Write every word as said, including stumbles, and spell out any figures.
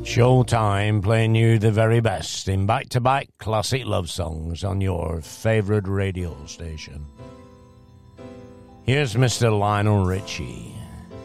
Showtime playing you the very best in back-to-back classic love songs on your favourite radio station. Here's Mister Lionel Richie.